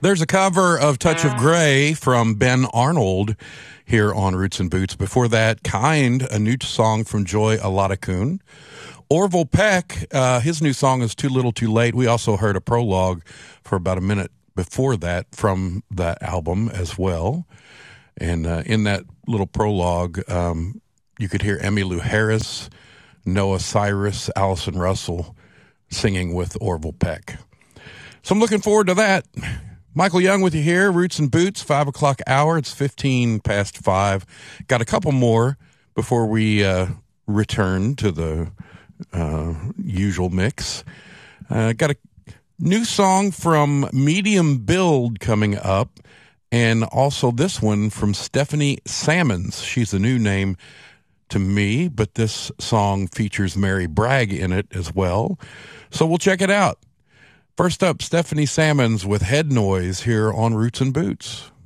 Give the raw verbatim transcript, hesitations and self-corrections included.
There's a cover of Touch of Grey from Ben Arnold here on Roots and Boots. Before that, Kind, a new song from Joy Aladakun. Orville Peck, uh, his new song is Too Little Too Late. We also heard a prologue for about a minute before that from that album as well. And uh, in that little prologue, um, you could hear Emmylou Harris, Noah Cyrus, Allison Russell singing with Orville Peck. So I'm looking forward to that. Michael Young with you here, Roots and Boots, five o'clock hour. It's fifteen past five. Got a couple more before we uh, return to the uh, usual mix. Uh, got a new song from Medium Build coming up, and also this one from Stephanie Sammons. She's a new name to me, but this song features Mary Bragg in it as well. So we'll check it out. First up, Stephanie Sammons with Head Noise here on Roots and Boots.